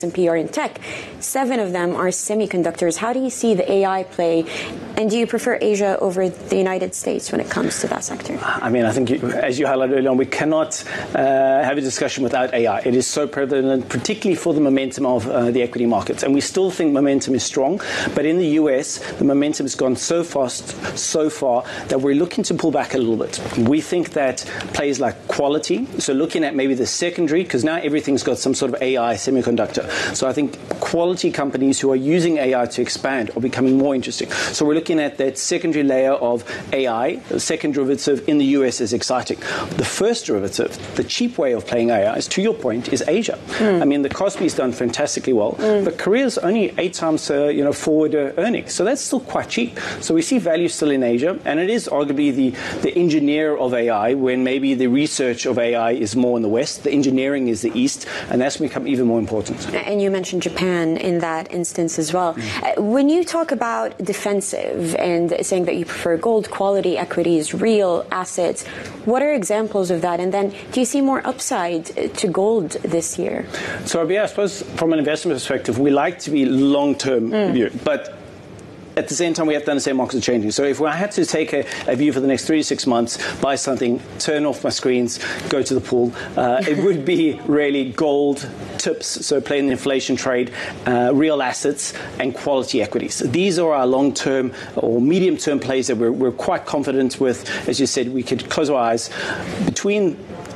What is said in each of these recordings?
S&P are in tech. 7 of them are semiconductors. How do you see the AI play? And do you prefer Asia over the United States when it comes to that sector? I mean, I think, as you highlighted earlier on, we cannot have a discussion without AI. It is so prevalent, particularly for the momentum of the equity markets. And we still think momentum is strong. But in the US, the momentum has gone so fast, so far, that we're looking to pull back a little bit. We think that plays like quality, so looking at maybe the secondary, because now everything's got some sort of AI semiconductor. So I think quality companies who are using AI to expand are becoming more interesting. So we're looking at that secondary layer of AI. The second derivative in the US is exciting. The first derivative, the cheap way of playing AI, is, to your point, is Asia. I mean, the Kospi's done fantastically well, but Korea's only 8 times forward earnings. So that's still quite cheap. So we see value still in Asia, and it is arguably the engineer of AI, when maybe the research of AI is more in the West, the engineering is the East, and that's become even more important. And you mentioned Japan in that instance as well. When you talk about defensive and saying that you prefer gold, quality equities, real assets, what are examples of that? And then do you see more upside to gold this year? So, I suppose from an investment perspective, we like to be long-term view, but at the same time, we have to understand markets are changing. So if I had to take a view for the next 3 to 6 months, buy something, turn off my screens, go to the pool, it would be really gold, tips, so playing the inflation trade, real assets, and quality equities. These are our long-term or medium-term plays that we're quite confident with. As you said, we could close our eyes. Between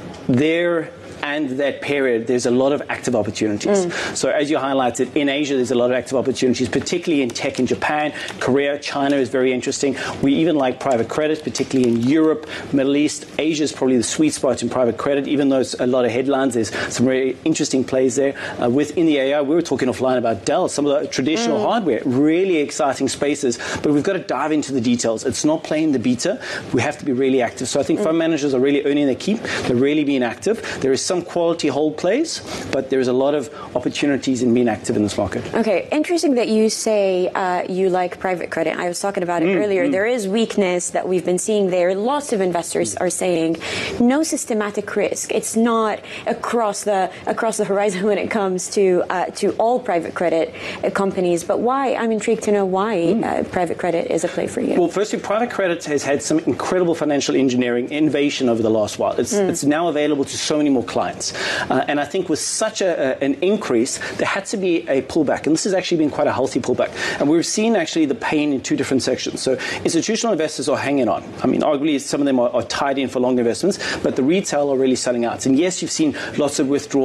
there and that period, there's a lot of active opportunities. So as you highlighted, in Asia, there's a lot of active opportunities, particularly in tech in Japan, Korea, China is very interesting. We even like private credit, particularly in Europe, Middle East. Asia is probably the sweet spot in private credit, even though it's a lot of headlines. There's some very interesting plays there. Within the AI, we were talking offline about Dell, some of the traditional hardware, really exciting spaces, but we've got to dive into the details. It's not playing the beta. We have to be really active. So I think fund managers are really earning their keep. They're really being active. There is some quality hold plays, but there's a lot of opportunities in being active in this market. Okay, interesting that you say you like private credit. I was talking about it earlier. There is weakness that we've been seeing there. Lots of investors are saying no systematic risk. It's not across the horizon when it comes to all private credit companies. But why? I'm intrigued to know why private credit is a play for you. Well, firstly, private credit has had some incredible financial engineering innovation over the last while. It's now available to so many more clients. And I think with such an increase, there had to be a pullback. And this has actually been quite a healthy pullback. And we've seen actually the pain in 2 different sections. So institutional investors are hanging on. I mean, arguably, some of them are tied in for long investments, but the retail are really selling out. And yes, you've seen lots of withdrawals.